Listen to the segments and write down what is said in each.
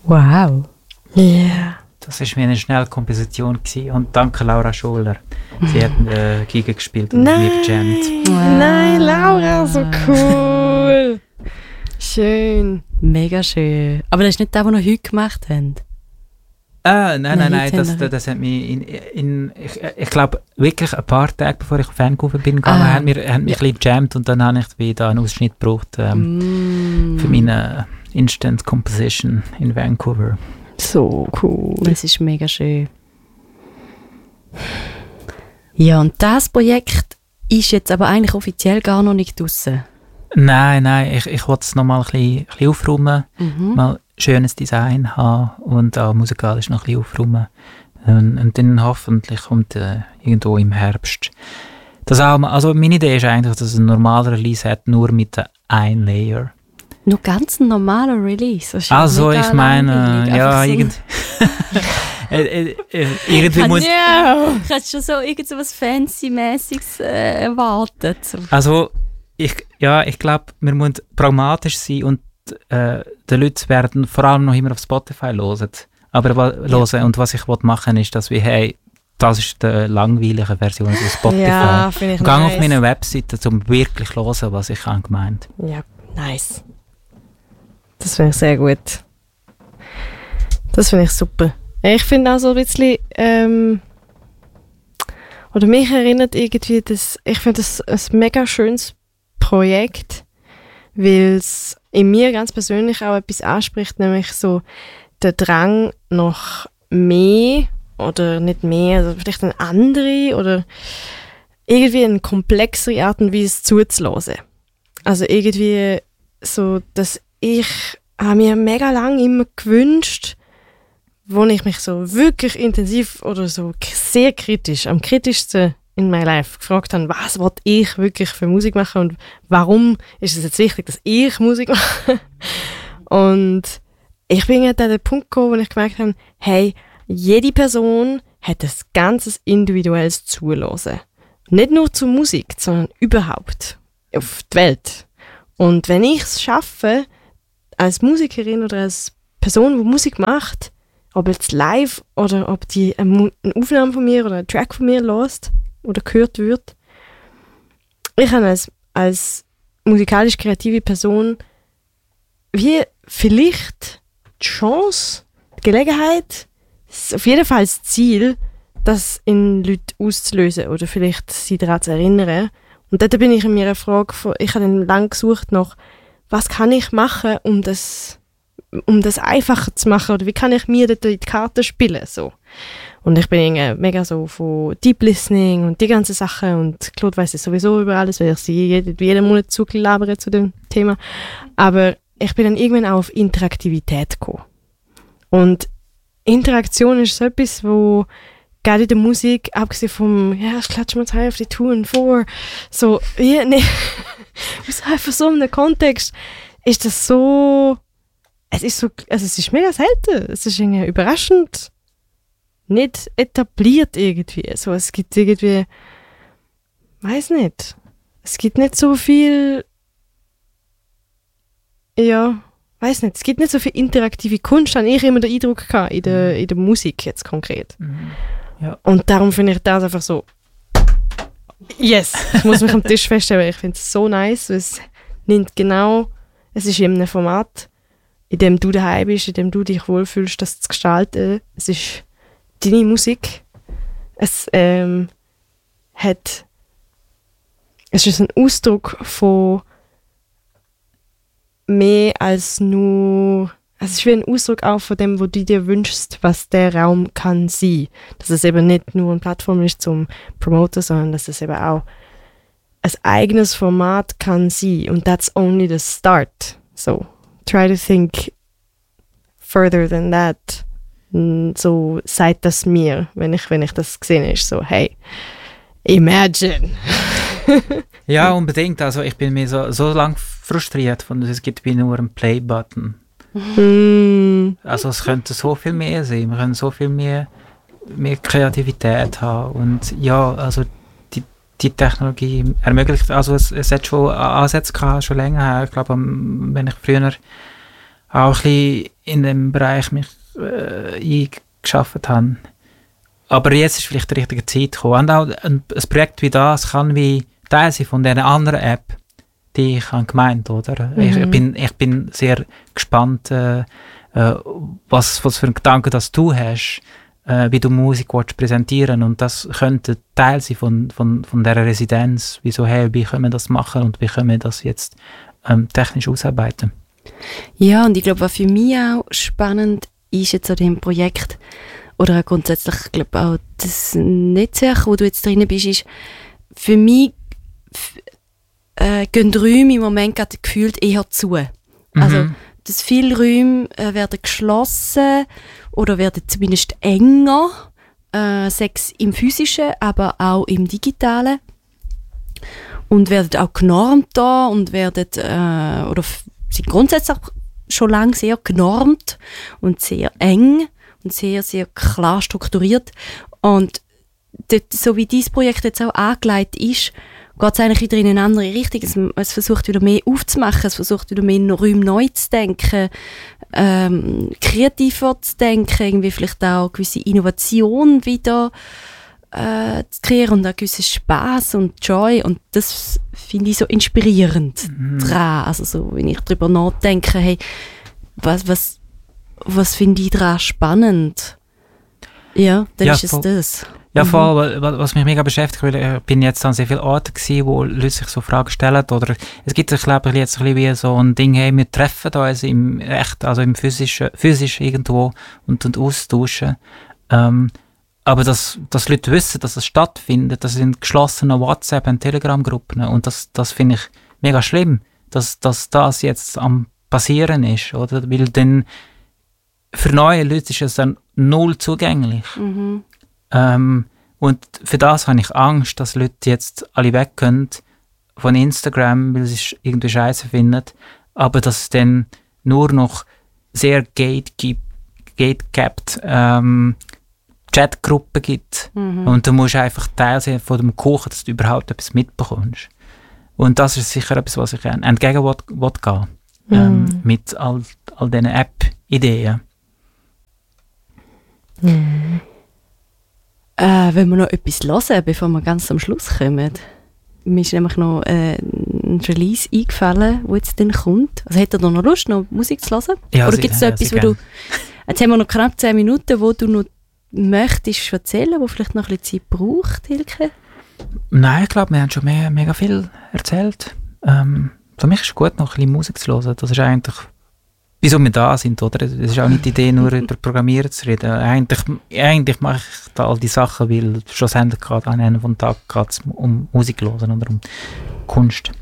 Wow. Ja. Yeah. Das war wie eine Schnellkomposition gewesen. Und danke Laura Scholler. Sie hat Giga gespielt und mit mir gejammt. Nein, Laura, so cool. Schön. Mega schön. Aber das ist nicht der, den wir heute gemacht haben. Nein, das hat mich ich glaube, wirklich ein paar Tage bevor ich auf Vancouver bin gegangen, haben wir ein bisschen gejammt und dann habe ich wieder einen Ausschnitt gebraucht für meine Instant Composition in Vancouver. So cool. Das ist mega schön. Ja, und das Projekt ist jetzt aber eigentlich offiziell gar noch nicht draussen. Nein, ich wollte es noch mal ein bisschen aufräumen, mal schönes Design haben und auch musikalisch noch ein bisschen aufräumen. Und dann hoffentlich kommt irgendwo im Herbst das Album. Also meine Idee ist eigentlich, dass es ein normaler Release hat, nur mit ein Layer. Nur ganz ein normaler Release. Also ich meine, ja, irgendwie muss... Ich hätte schon so irgendwas Fancy-mäßiges erwartet. Also ich glaube, wir müssen pragmatisch sein und die Leute werden vor allem noch immer auf Spotify hören. Und was ich machen will, ist, dass wir, hey, das ist die langweilige Version auf Spotify. Ja, finde ich nice. Gang auf meine Webseite, um wirklich zu hören, was ich gemeint habe. Ja, nice. Das finde ich sehr gut. Das finde ich super. Ich finde auch so ein bisschen, oder mich erinnert irgendwie, ich finde das ein mega schönes Projekt, weil es in mir ganz persönlich auch etwas anspricht, nämlich so der Drang nach mehr oder nicht mehr, also vielleicht eine andere oder irgendwie eine komplexere Art und Weise zuzulassen. Also irgendwie so, dass ich habe mir mega lange immer gewünscht, wo ich mich so wirklich intensiv oder so sehr kritisch, am kritischsten in meinem Leben gefragt habe, was will ich wirklich für Musik machen und warum ist es jetzt wichtig, dass ich Musik mache. Und ich bin jetzt an den Punkt gekommen, wo ich gemerkt habe, hey, jede Person hat ein ganzes individuelles Zuhören. Nicht nur zur Musik, sondern überhaupt auf die Welt. Und wenn ich es schaffe, als Musikerin oder als Person, die Musik macht, ob jetzt live oder ob die eine Aufnahme von mir oder einen Track von mir hört oder gehört wird, ich habe als musikalisch kreative Person wie vielleicht die Chance, die Gelegenheit, auf jeden Fall das Ziel, das in Leuten auszulösen oder vielleicht sie daran zu erinnern. Und dort bin ich in meiner Frage, ich habe dann lange gesucht nach, was kann ich machen, um das einfacher zu machen oder wie kann ich mir dort in die Karten spielen, so. Und ich bin mega so von Deep Listening und die ganzen Sachen und Claude weiss es sowieso über alles, weil ich sie jeden Monat zugelabere zu dem Thema. Aber ich bin dann irgendwann auch auf Interaktivität gekommen. Und Interaktion ist so etwas, wo gerade in der Musik, abgesehen vom, ja, ich klatsche mal 2 auf die 2 und 4, so, ja, nee, aus einfach so einem Kontext ist das so, es ist mega selten, es ist irgendwie überraschend nicht etabliert irgendwie, so, es gibt irgendwie, weiß nicht, es gibt nicht so viel, ja, weiß nicht, es gibt nicht so viel interaktive Kunst, habe ich immer den Eindruck gehabt, in der Musik jetzt konkret. Ja. Und darum finde ich das einfach so, yes, ich muss mich am Tisch feststellen, weil ich finde es so nice, weil es nimmt genau, es ist in einem Format, in dem du daheim bist, in dem du dich wohlfühlst, das zu gestalten. Es ist deine Musik. Es ist ein Ausdruck von mehr als nur, es ist wie ein Ausdruck auch von dem, wo du dir wünschst, was der Raum kann sein. Dass es eben nicht nur eine Plattform ist zum Promoten, sondern dass es eben auch ein eigenes Format kann sein. Und that's only the start. So, try to think further than that. So sagt das mir, wenn ich das gesehen habe, so, hey, imagine. Ja, unbedingt. Also ich bin mir so lange frustriert von, es gibt wie nur einen Play-Button. Also es könnte so viel mehr sein. Wir können so viel mehr Kreativität haben. Und ja, also die Technologie ermöglicht, also es hat schon Ansätze gehabt, schon länger her. Ich glaube, wenn ich früher auch ein bisschen in dem Bereich mich eingeschafft habe. Aber jetzt ist vielleicht die richtige Zeit gekommen. Und auch ein Projekt wie das kann wie Teil sein von dieser anderen App, die ich habe gemeint, oder? Ich bin sehr gespannt, was für einen Gedanken das du hast, wie du Musik präsentieren willst. Und das könnte Teil sein von dieser Residenz. Wieso, hey, wie können wir das machen und wie können wir das jetzt technisch ausarbeiten? Ja, und ich glaube, was für mich auch spannend ist jetzt an diesem Projekt, oder auch grundsätzlich, ich glaube auch das Netzwerk, wo du jetzt drin bist, ist, für mich gehen Räume im Moment gerade gefühlt eher zu. Also, dass viele Räume werden geschlossen oder werden zumindest enger, sei es im Physischen, aber auch im Digitalen. Und werden auch genormt da und werden, oder sind grundsätzlich schon lange sehr genormt und sehr eng und sehr, sehr klar strukturiert. Und dort, so wie dieses Projekt jetzt auch angelegt ist, geht es eigentlich wieder in eine andere Richtung. Es versucht wieder mehr aufzumachen, es versucht wieder mehr Räume neu zu denken, kreativer zu denken, irgendwie vielleicht auch gewisse Innovation wieder zu kreieren und auch gewissen Spass und Joy. Und das finde ich so inspirierend dran. Also so, wenn ich darüber nachdenke, hey, was finde ich daran spannend? Ja, dann ist es das. Ja, voll. Was mich mega beschäftigt, weil ich bin jetzt an sehr vielen Orten gewesen, wo Leute sich so Fragen stellen, oder es gibt, ich glaube, jetzt ein bisschen wie so ein Ding, hey, wir treffen uns im echt, also im physisch irgendwo und austauschen. Aber dass Leute wissen, dass es stattfindet, das sind geschlossene WhatsApp- und Telegram-Gruppen, und das finde ich mega schlimm, dass das jetzt am passieren ist, oder? Weil dann für neue Leute ist es dann null zugänglich. Und für das habe ich Angst, dass Leute jetzt alle weg können von Instagram, weil sie es irgendwie scheiße finden, aber dass es dann nur noch sehr gatecapped Chatgruppen gibt. Und du musst einfach Teil sein von dem Kuchen, dass du überhaupt etwas mitbekommst. Und das ist sicher etwas, was ich entgegen will gehen, mit all diesen App-Ideen. Wenn wir noch etwas hören, bevor wir ganz am Schluss kommen. Mir ist nämlich noch ein Release eingefallen, der jetzt dann kommt. Also hättet ihr noch Lust, noch Musik zu hören? Ja, oder gibt es so etwas, wo du... Jetzt haben wir noch knapp 10 Minuten, wo du noch möchtest erzählen, wo vielleicht noch ein bisschen Zeit braucht, Hilke? Nein, ich glaube, wir haben schon mega viel erzählt. Für mich ist es gut, noch ein bisschen Musik zu hören. Das ist eigentlich... Wieso wir da sind, oder? Es ist auch nicht die Idee, nur über Programmieren zu reden. Eigentlich mache ich da all die Sachen, weil schlussendlich gerade an einem von Tag geht es um Musik hören oder um Kunst.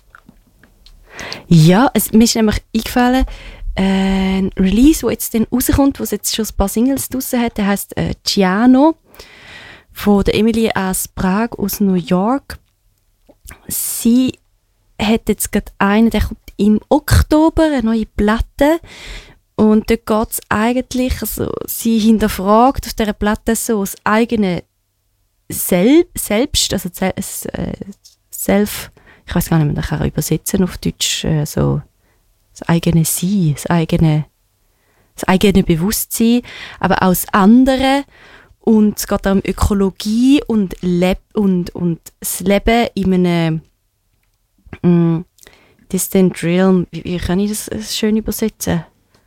Ja, mir ist nämlich eingefallen, ein Release, der jetzt dann rauskommt, wo es jetzt schon ein paar Singles draussen hat, der heisst Giano von der Emily aus Prag aus New York. Sie hat jetzt gerade einen, der kommt im Oktober, eine neue Platte. Und dort geht es eigentlich, also sie hinterfragt auf dieser Platte so das eigene Selbst, also Self, ich weiß gar nicht, wie man das übersetzen auf Deutsch, so das eigene Sein, das eigene Bewusstsein, aber auch das andere. Und es geht auch um Ökologie und das Leben in einem Distant Realm, wie kann ich das schön übersetzen?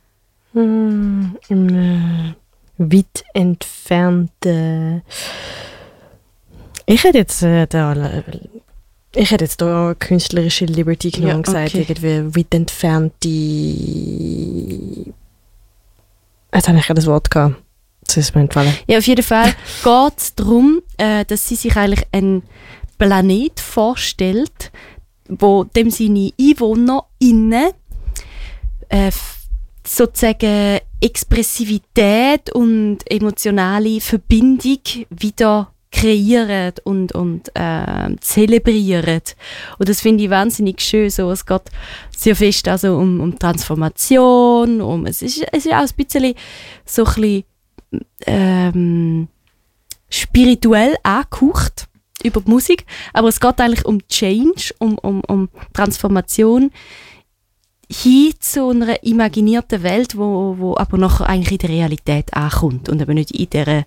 Weit entfernte... Ich hätte jetzt da künstlerische Liberty genommen und gesagt, irgendwie weit entfernte... Jetzt habe ich ja das Wort gehabt. Das ist mir entfallen. Ja, auf jeden Fall geht es darum, dass sie sich eigentlich einen Planet vorstellt, wo dem seine EinwohnerInnen sozusagen Expressivität und emotionale Verbindung wieder kreieren und zelebrieren. Und das finde ich wahnsinnig schön. So, es geht sehr fest also um Transformation, es ist auch ein bisschen so ein bisschen spirituell angehaucht über die Musik, aber es geht eigentlich um Change, um Transformation hin zu einer imaginierten Welt, wo aber nachher eigentlich in der Realität ankommt und eben nicht in dieser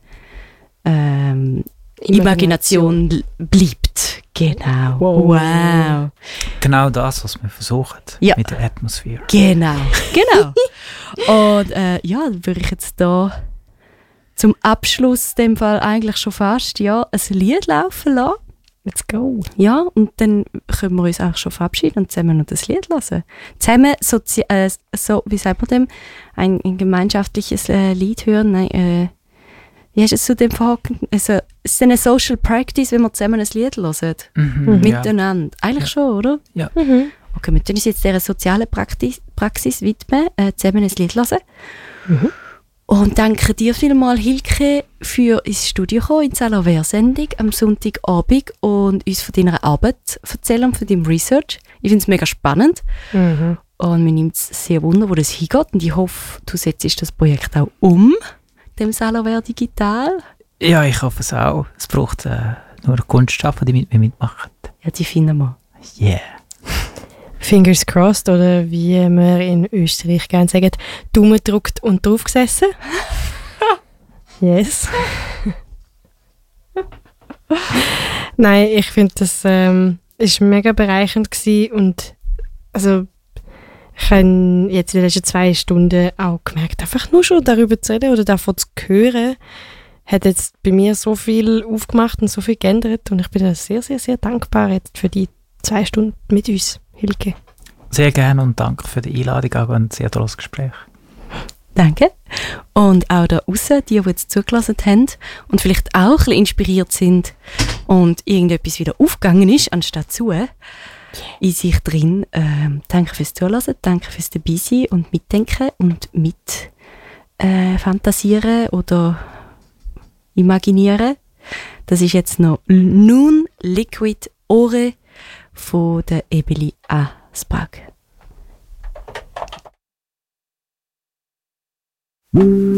Imagination bleibt. Genau. Wow. Genau das, was wir versuchen mit der Atmosphäre. Genau. Und dann würde ich jetzt da zum Abschluss dem Fall eigentlich schon fast ein Lied laufen lassen. Let's go. Ja, und dann können wir uns auch schon verabschieden und zusammen noch das Lied hören. Zusammen, wie sagt man dem, ein gemeinschaftliches Lied hören. Nein, wie hast du es zu dem verhocken? Also, es ist eine Social Practice, wenn wir zusammen ein Lied hören. Miteinander. Eigentlich schon, oder? Ja. Okay, wir können uns jetzt dieser sozialen Praxis widmen, zusammen ein Lied hören. Und danke dir vielmals, Hilke, für ins Studio kommen, in die Salaver-Sendung am Sonntagabend und uns von deiner Arbeit erzählen und von deinem Research. Ich finde es mega spannend. Und mir nimmt es sehr wunder, wo das hingeht. Und ich hoffe, du setzt das Projekt auch dem Salaver Digital. Ja, ich hoffe es auch. Es braucht nur Kunstschaffen, die mit mir mitmachen. Ja, die finden wir. Yeah. Fingers crossed, oder wie wir in Österreich gerne sagen, Daumen gedrückt und drauf gesessen. Yes. Nein, ich finde, das ist mega bereichernd gewesen und also ich habe jetzt in den letzten 2 Stunden auch gemerkt, einfach nur schon darüber zu reden oder davon zu hören, hat jetzt bei mir so viel aufgemacht und so viel geändert und ich bin sehr, sehr, sehr dankbar jetzt für die 2 Stunden mit uns, Hilke. Sehr gerne und danke für die Einladung, auch ein sehr tolles Gespräch. Danke. Und auch da draussen, die jetzt zugelassen haben und vielleicht auch ein bisschen inspiriert sind und irgendetwas wieder aufgegangen ist, anstatt zu, in sich drin. Danke fürs Zuhören, danke fürs Dabeisein und Mitdenken und mit fantasieren oder imaginieren. Das ist jetzt noch Nun Liquid Ore von der Ebeli Asprag.